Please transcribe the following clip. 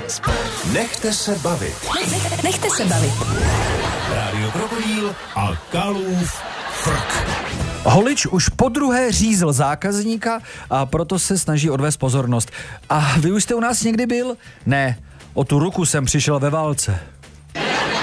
Nechte se bavit. Nechte se bavit. Rádio Krokodýl a Kalův frk. Holič už podruhé řízl zákazníka a proto se snaží odvést pozornost. A vy už jste u nás někdy byl? Ne, o tu ruku jsem přišel ve válce.